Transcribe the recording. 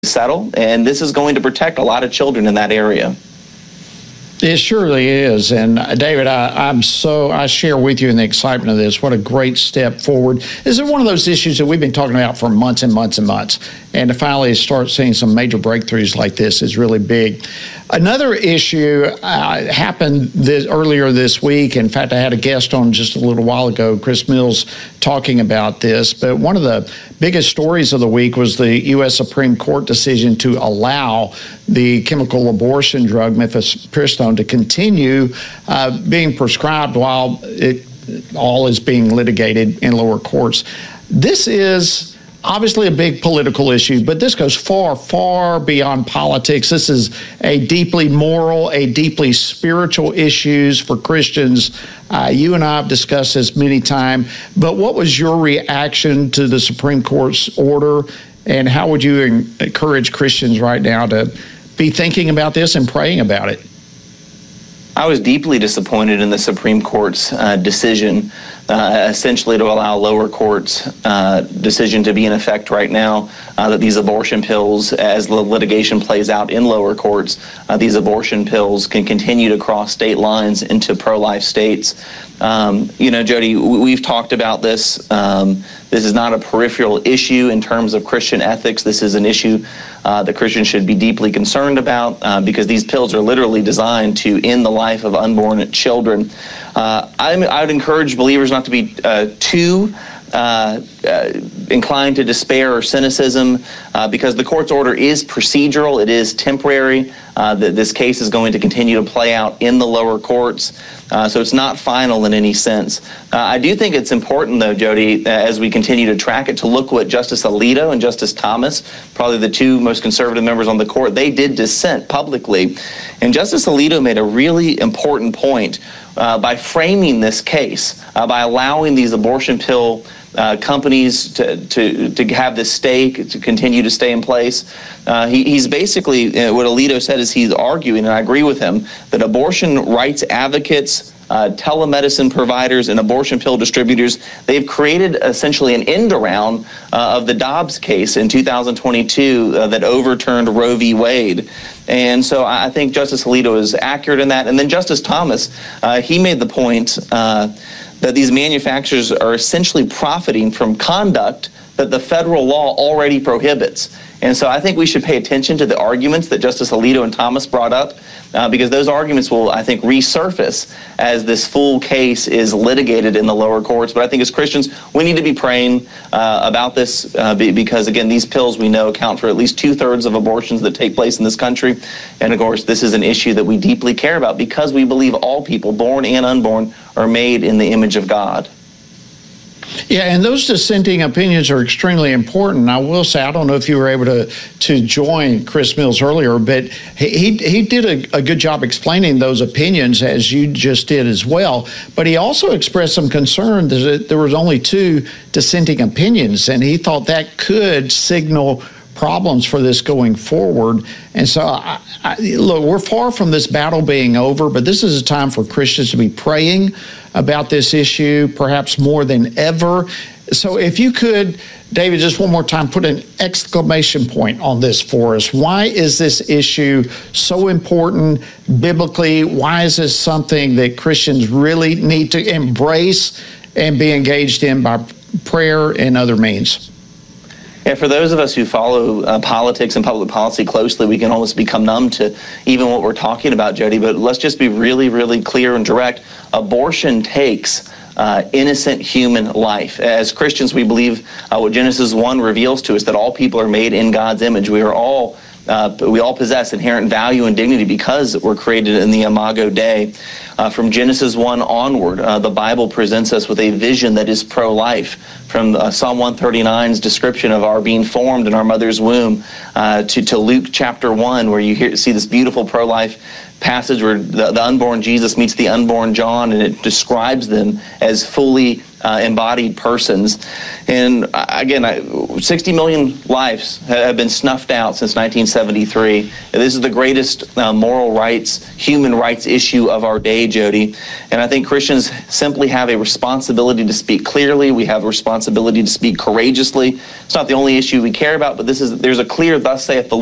settle, and this is going to protect a lot of children in that area. It surely is. And David, I share with you in the excitement of this. What a great step forward. This is one of those issues that we've been talking about for months and months and months. And to finally start seeing some major breakthroughs like this is really big. Another issue happened earlier this week. In fact, I had a guest on just a little while ago, Chris Mills, talking about this. But one of the biggest stories of the week was the U.S. Supreme Court decision to allow the chemical abortion drug mifepristone to continue being prescribed while it all is being litigated in lower courts. This is obviously a big political issue, but this goes far, far beyond politics. This is a deeply moral, a deeply spiritual issues for Christians. You and I have discussed this many times, but what was your reaction to the Supreme Court's order, and how would you encourage Christians right now to be thinking about this and praying about it? I was deeply disappointed in the Supreme Court's decision, essentially to allow lower courts' decision to be in effect right now, that these abortion pills, as the litigation plays out in lower courts, these abortion pills can continue to cross state lines into pro-life states. Jody, we've talked about this. This is not a peripheral issue in terms of Christian ethics. This is an issue that Christians should be deeply concerned about because these pills are literally designed to end the life of unborn children. I would encourage believers not to be too inclined to despair or cynicism because the court's order is procedural. It is temporary. This case is going to continue to play out in the lower courts. So it's not final in any sense. I do think it's important, though, Jody, as we continue to track it, to look what Justice Alito and Justice Thomas, probably the two most conservative members on the court, they did dissent publicly. And Justice Alito made a really important point by framing this case, by allowing these abortion pill companies to have this stake, to continue to stay in place. He's basically, what Alito said is he's arguing, and I agree with him, that abortion rights advocates, telemedicine providers, and abortion pill distributors, they've created essentially an end around of the Dobbs case in 2022 that overturned Roe v. Wade. And so I think Justice Alito is accurate in that. And then Justice Thomas, he made the point that these manufacturers are essentially profiting from conduct that the federal law already prohibits. And so I think we should pay attention to the arguments that Justice Alito and Thomas brought up because those arguments will, I think, resurface as this full case is litigated in the lower courts. But I think as Christians, we need to be praying about this because, again, these pills we know account for at least 2/3 of abortions that take place in this country. And, of course, this is an issue that we deeply care about because we believe all people, born and unborn, are made in the image of God. Yeah, and those dissenting opinions are extremely important. I will say, I don't know if you were able to join Chris Mills earlier, but he did a good job explaining those opinions, as you just did as well. But he also expressed some concern that there was only two dissenting opinions, and he thought that could signal problems for this going forward. And so, look, we're far from this battle being over, but this is a time for Christians to be praying about this issue, perhaps more than ever. So if you could, David, just one more time, put an exclamation point on this for us. Why is this issue so important biblically? Why is this something that Christians really need to embrace and be engaged in by prayer and other means? Yeah, for those of us who follow politics and public policy closely, we can almost become numb to even what we're talking about, Jody. But let's just be really, really clear and direct. Abortion takes innocent human life. As Christians, we believe what Genesis 1 reveals to us, that all people are made in God's image. We all possess inherent value and dignity because we're created in the Imago Dei. From Genesis 1 onward, the Bible presents us with a vision that is pro-life. From Psalm 139's description of our being formed in our mother's womb to Luke chapter 1, where you see this beautiful pro-life passage where the unborn Jesus meets the unborn John, and it describes them as fully embodied persons. And again, 60 million lives have been snuffed out since 1973. This is the greatest moral rights, human rights issue of our day, Jody. And I think Christians simply have a responsibility to speak clearly. We have a responsibility to speak courageously. It's not the only issue we care about, but there's a clear "Thus saith the